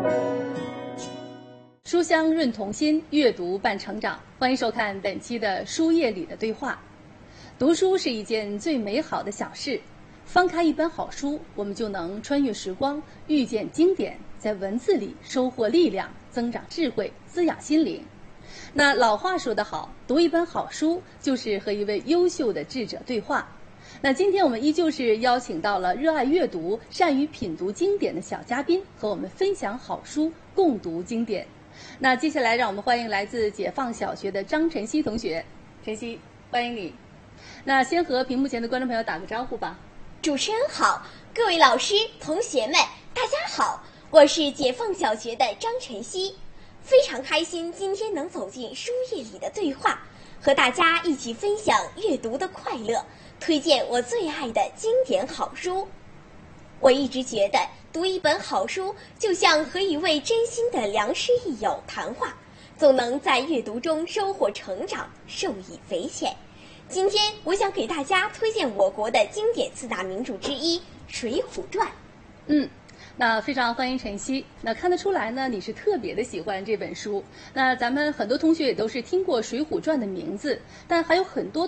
书香润童心，阅读伴成长。欢迎收看本期的书页里的对话。读书是一件最美好的小事，翻开一本好书，我们就能穿越时光，遇见经典，在文字里收获力量，增长智慧，滋养心灵。那老话说得好，读一本好书就是和一位优秀的智者对话。那今天我们依旧是邀请到了热爱阅读、善于品读经典的小嘉宾，和我们分享好书，共读经典。那接下来让我们欢迎来自解放小学的张晨曦同学。晨曦，欢迎你。那先和屏幕前的观众朋友打个招呼吧。 主持人好，各位老师、同学们，大家好，我是解放小学的张晨曦，非常开心今天能走进书页里的对话，和大家一起分享阅读的快乐，推荐我最爱的经典好书。我一直觉得读一本好书就像和一位真心的良师益友谈话，总能在阅读中收获成长，受益匪浅。今天我想给大家推荐我国的经典四大名著之一《水浒传》。 那非常欢迎晨曦。那看得出来呢，你是特别的喜欢这本书。那咱们很多同学也都是听过《水浒传》的名字，但还有很多